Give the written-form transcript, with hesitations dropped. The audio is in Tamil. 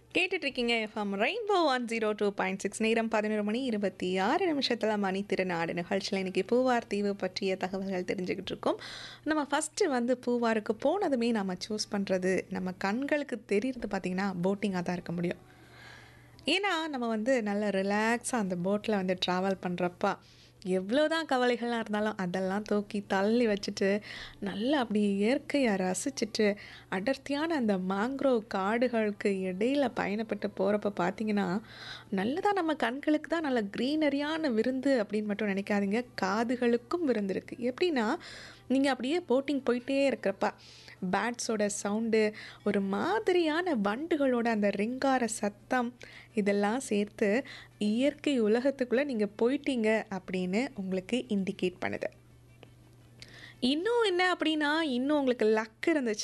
கேட்டுட்ருக்கீங்க எஃப்எம் ரெயின்போ 102.6 நேரம் 11 மணி 26 நிமிஷத்தில் மணி திருநாடு நிகழ்ச்சியில் இன்றைக்கி பூவார் தீவு பற்றிய தகவல்கள் தெரிஞ்சுக்கிட்டு இருக்கோம். நம்ம ஃபஸ்ட்டு வந்து பூவாருக்கு போனதுமே நம்ம சூஸ் பண்ணுறது நம்ம கண்களுக்கு தெரிகிறது பார்த்திங்கன்னா போட்டிங்காக தான் இருக்க முடியும். ஏன்னா நம்ம வந்து நல்ல ரிலாக்ஸாக அந்த போட்டில் வந்து ட்ராவல் பண்ணுறப்ப எவ்வளோதான் கவலைகள்லாம் இருந்தாலும் அதெல்லாம் தூக்கி தள்ளி வச்சுட்டு நல்லா அப்படி இயற்கையை ரசிச்சுட்டு அடர்த்தியான அந்த மேங்க்ரோவ் காடுகளுக்கு இடையில பயணப்பட்டு போகிறப்ப பார்த்தீங்கன்னா நல்லதாக நம்ம கண்களுக்கு தான் நல்ல க்ரீனரியான விருந்து அப்படின்னு மட்டும் நினைக்காதீங்க, காதுகளுக்கும் விருந்து இருக்குது. எப்படின்னா நீங்கள் அப்படியே போட்டிங் போயிட்டே இருக்கிறப்ப பேட்ஸோட சவுண்டு, ஒரு மாதிரியான வண்டுகளோட அந்த ரிங்கார சத்தம், இதெல்லாம் சேர்த்து இயற்கை உலகத்துக்குள்ளே நீங்கள் போயிட்டீங்க அப்படின்னு உங்களுக்கு இண்டிகேட் பண்ணுது. இன்னும் என்ன அப்படின்னா, இன்னும் உங்களுக்கு லக் இருந்துச்சு